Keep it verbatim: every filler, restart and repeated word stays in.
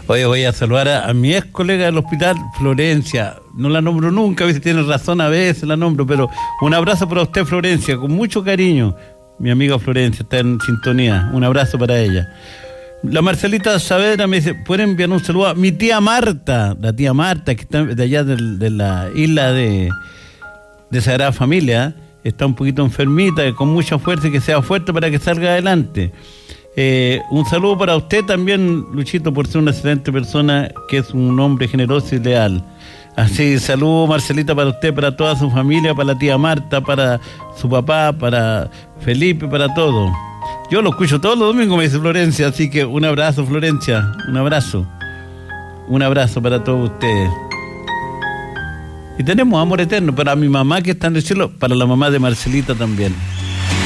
Oye, voy a saludar a, a mi ex colega del hospital, Florencia. No la nombro nunca, a veces tiene razón, a veces la nombro, pero un abrazo para usted, Florencia, con mucho cariño. Mi amiga Florencia está en sintonía. Un abrazo para ella. La Marcelita Saavedra me dice, ¿pueden enviar un saludo a mi tía Marta? La tía Marta, que está de allá de, de la isla de, de Sagrada Familia. Está un poquito enfermita, con mucha fuerza y que sea fuerte para que salga adelante. Eh, un saludo para usted también, Luchito, por ser una excelente persona, que es un hombre generoso y leal. Así, saludo, Marcelita, para usted, para toda su familia, para la tía Marta, para su papá, para Felipe, para todo. Yo lo escucho todos los domingos, me dice Florencia, así que un abrazo, Florencia, un abrazo. Un abrazo para todos ustedes. Y tenemos amor eterno para mi mamá que está en el cielo, para la mamá de Marcelita también.